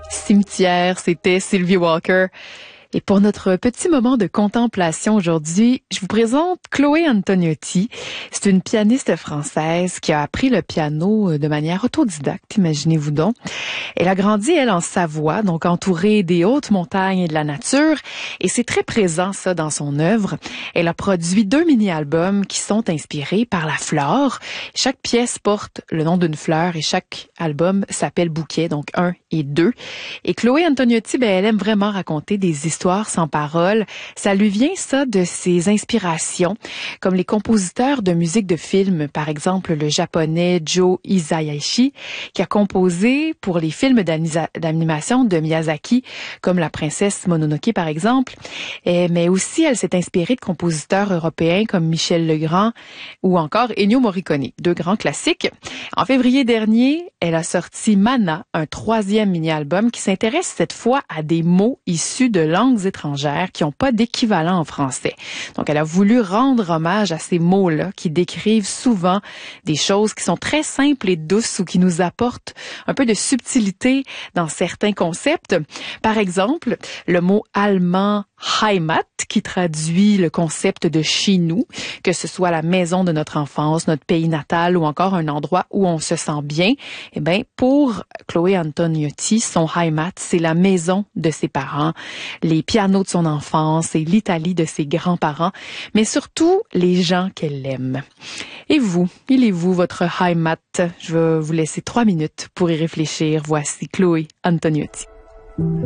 Cimetière, c'était Sylvie Walker. Et pour notre petit moment de contemplation aujourd'hui, je vous présente Chloé Antoniotti. C'est une pianiste française qui a appris le piano de manière autodidacte, imaginez-vous donc. Elle a grandi, elle, en Savoie, donc entourée des hautes montagnes et de la nature. Et c'est très présent, ça, dans son œuvre. Elle a produit 2 mini-albums qui sont inspirés par la flore. Chaque pièce porte le nom d'une fleur et chaque album s'appelle Bouquet, donc 1 et 2. Et Chloé Antoniotti, elle aime vraiment raconter des histoires sans parole. Ça lui vient, ça, de ses inspirations, comme les compositeurs de musique de film, par exemple le japonais Joe Hisaishi, qui a composé pour les films d'animation de Miyazaki, comme La Princesse Mononoke, par exemple. Mais aussi, elle s'est inspirée de compositeurs européens comme Michel Legrand ou encore Ennio Morricone, 2 grands classiques. En février dernier, elle a sorti Mana, un 3e mini-album qui s'intéresse cette fois à des mots issus de langues étrangères qui n'ont pas d'équivalent en français. Donc, elle a voulu rendre hommage à ces mots-là qui décrivent souvent des choses qui sont très simples et douces ou qui nous apportent un peu de subtilité dans certains concepts. Par exemple, le mot allemand Heimat, qui traduit le concept de chez nous, que ce soit la maison de notre enfance, notre pays natal ou encore un endroit où on se sent bien. Eh bien, pour Chloé Antoniotti, son Heimat, c'est la maison de ses parents, les pianos de son enfance et l'Italie de ses grands-parents, mais surtout les gens qu'elle aime. Et vous, il est vous, votre Heimat? Je vais vous laisser 3 minutes pour y réfléchir. Voici Chloé Antoniotti.